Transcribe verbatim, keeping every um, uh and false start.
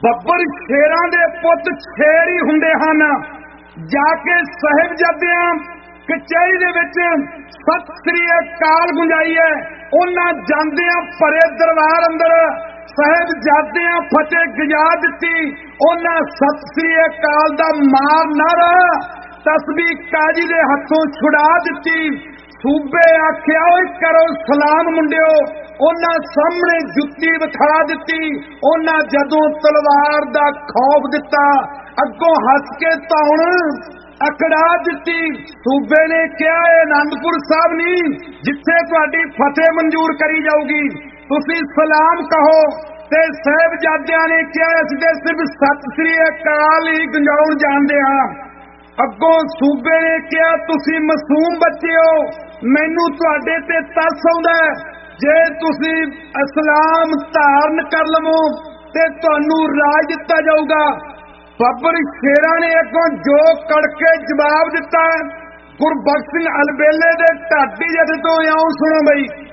ਬੱਬਰ ਸ਼ੇਰਾਂ ਦੇ ਪੁੱਤ ਸ਼ੇਰ ਹੀ ਹੁੰਦੇ ਹਨ। ਜਾ ਕੇ ਸਾਹਿਬਜ਼ਾਦਿਆਂ ਕਚਹਿਰੀ ਦੇ ਵਿੱਚ ਸਤਿ ਸ੍ਰੀ ਅਕਾਲ ਗੁੰਜਾਈ ਹੈ। ਉਹਨਾਂ ਜਾਂਦਿਆਂ ਭਰੇ ਦਰਬਾਰ ਅੰਦਰ ਸਾਹਿਬਜ਼ਾਦਿਆਂ ਫਤਿਹ ਗਜਾ ਦਿੱਤੀ। ਉਹਨਾਂ ਸਤਿ ਸ੍ਰੀ ਅਕਾਲ ਦਾ ਮਾਰ ਨਾਰਾ ਤਸਬੀਹ ਕਾਜੀ ਦੇ ਹੱਥੋਂ ਛੁਡਾ ਦਿੱਤੀ। ਸੂਬੇ ਆਖਿਆ ਓਏ ਕਰੋ ਸਲਾਮ ਮੁੰਡਿਓ। ਉਹਨਾਂ ਸਾਹਮਣੇ ਜੁੱਤੀ ਵਿਖਾ ਦਿੱਤੀ। ਉਹਨਾਂ ਜਦੋਂ ਤਲਵਾਰ ਦਾ ਖੌਫ ਦਿੱਤਾ, ਅੱਗੋਂ ਹੱਸ ਕੇ ਧੌਣ ਅਕੜਾ ਦਿੱਤੀ। ਸੂਬੇ ਨੇ ਕਿਹਾ ਇਹ ਆਨੰਦਪੁਰ ਸਾਹਿਬ ਨਹੀਂ ਜਿੱਥੇ ਤੁਹਾਡੀ ਫਤਿਹ ਮਨਜ਼ੂਰ ਕਰੀ ਜਾਊਗੀ, ਤੁਸੀਂ ਸਲਾਮ ਕਹੋ। ਤੇ ਸਾਹਿਬਜ਼ਾਦਿਆਂ ਨੇ ਕਿਹਾ ਅਸੀਂ ਤੇ ਸਿਰਫ ਸਤਿ ਸ੍ਰੀ ਅਕਾਲ ਹੀ ਗੰਜਾਉਣ ਜਾਣਦੇ ਹਾਂ। ਅੱਗੋਂ ਸੂਬੇ ਨੇ ਕਿਹਾ ਤੁਸੀਂ ਮਾਸੂਮ ਬੱਚੇ ਹੋ, ਮੈਨੂੰ ਤੁਹਾਡੇ ਤੇ ਤਰਸ ਆਉਂਦਾ, ਜੇ ਤੁਸੀਂ ਇਸਲਾਮ ਧਾਰਨ ਕਰ ਲਵੋ ਤੇ ਤੁਹਾਨੂੰ ਰਾਜ ਦਿੱਤਾ ਜਾਊਗਾ। ਬੱਬਰ ਸ਼ੇਰਾਂ ਨੇ ਅੱਗੋਂ ਜੋ ਕੜਕੇ ਜਵਾਬ ਦਿੱਤਾ। ਗੁਰਬਖਸ਼ ਸਿੰਘ ਅਲਬੇਲੇ ਦੇ ਢਾਡੀ ਜਥੇ ਤੋਂ ਆਉਂ ਸੁਣੋ ਬਈ।